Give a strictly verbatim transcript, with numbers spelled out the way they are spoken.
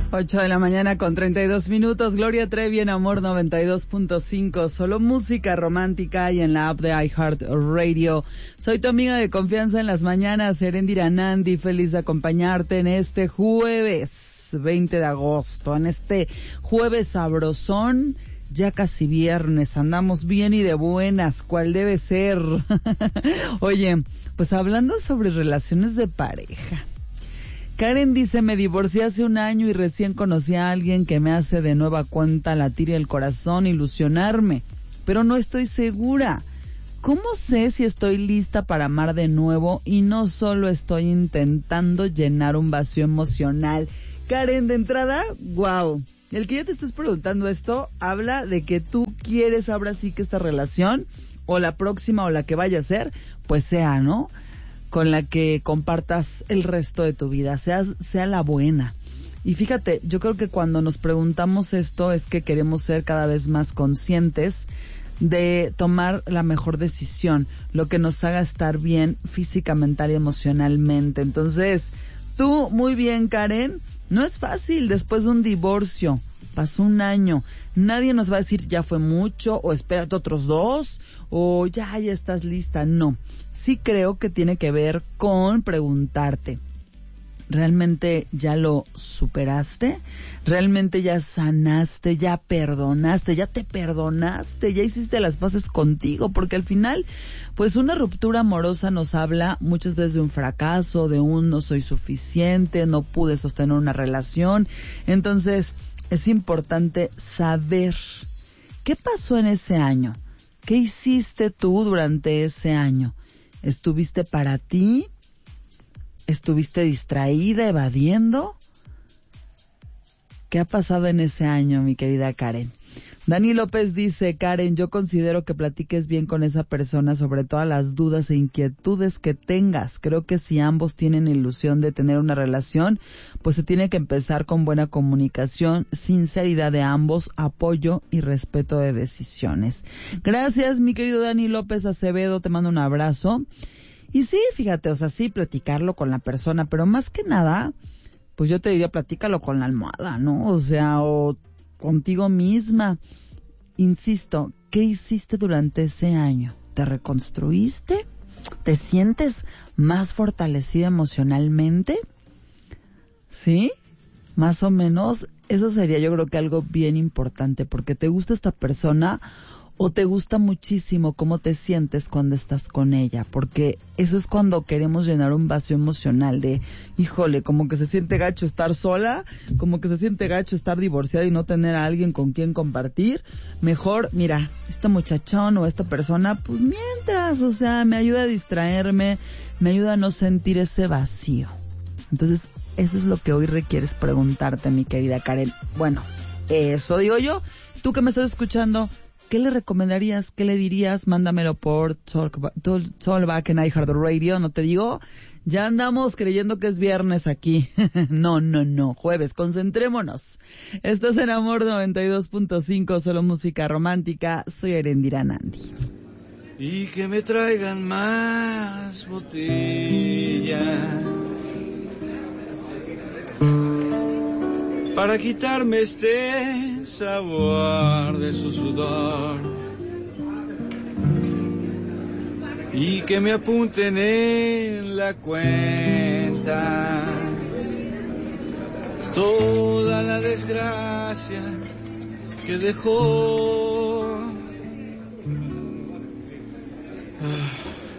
ocho de la mañana con treinta y dos minutos. Gloria Trevi en Amor noventa y dos punto cinco. Solo música romántica y en la app de iHeartRadio. Soy tu amiga de confianza en las mañanas, Erendira Nandi. Feliz de acompañarte en este jueves veinte de agosto. En este jueves sabrosón. Ya casi viernes, andamos bien y de buenas, ¿cuál debe ser? Oye, pues hablando sobre relaciones de pareja. Karen dice, me divorcié hace un año y recién conocí a alguien que me hace de nueva cuenta latir el corazón, ilusionarme, pero no estoy segura. ¿Cómo sé si estoy lista para amar de nuevo y no solo estoy intentando llenar un vacío emocional? Karen, de entrada, wow. El que ya te estés preguntando esto, habla de que tú quieres ahora sí que esta relación, o la próxima o la que vaya a ser, pues sea, ¿no? Con la que compartas el resto de tu vida, sea, sea la buena. Y fíjate, yo creo que cuando nos preguntamos esto es que queremos ser cada vez más conscientes de tomar la mejor decisión, lo que nos haga estar bien física, mental y emocionalmente. Entonces, tú, muy bien, Karen, no es fácil después de un divorcio, pasó un año, nadie nos va a decir ya fue mucho, o espérate otros dos, o ya, ya estás lista. No, sí creo que tiene que ver con preguntarte, ¿realmente ya lo superaste? ¿Realmente ya sanaste? ¿Ya perdonaste? ¿Ya te perdonaste? ¿Ya hiciste las paces contigo? Porque al final, pues una ruptura amorosa nos habla muchas veces de un fracaso, de un no soy suficiente, no pude sostener una relación. Entonces, es importante saber qué pasó en ese año. ¿Qué hiciste tú durante ese año? ¿Estuviste para ti? ¿Estuviste distraída, evadiendo? ¿Qué ha pasado en ese año, mi querida Karen? Dani López dice, Karen, yo considero que platiques bien con esa persona sobre todas las dudas e inquietudes que tengas. Creo que si ambos tienen ilusión de tener una relación, pues se tiene que empezar con buena comunicación, sinceridad de ambos, apoyo y respeto de decisiones. Gracias, mi querido Dani López Acevedo, te mando un abrazo. Y sí, fíjate, o sea, sí, platicarlo con la persona, pero más que nada, pues yo te diría, platícalo con la almohada, ¿no? O sea, o contigo misma. Insisto, ¿qué hiciste durante ese año? ¿Te reconstruiste? ¿Te sientes más fortalecida emocionalmente? ¿Sí? Más o menos, eso sería yo creo que algo bien importante, porque te gusta esta persona o te gusta muchísimo cómo te sientes cuando estás con ella, porque eso es cuando queremos llenar un vacío emocional de, híjole, como que se siente gacho estar sola, como que se siente gacho estar divorciada y no tener a alguien con quien compartir. Mejor, mira, este muchachón o esta persona, pues mientras, o sea, me ayuda a distraerme, me ayuda a no sentir ese vacío. Entonces, eso es lo que hoy requieres preguntarte, mi querida Karen. Bueno, eso digo yo. Tú que me estás escuchando, ¿qué le recomendarías? ¿Qué le dirías? Mándamelo por Talkback en iHeartRadio. No te digo, ya andamos creyendo que es viernes aquí. No, no, no, jueves, concentrémonos. Estás en Amor noventa y dos punto cinco, solo música romántica. Soy Erendira Nandi. Y que me traigan más botella para quitarme este sabor de su sudor, y que me apunten en la cuenta toda la desgracia que dejó. Ah.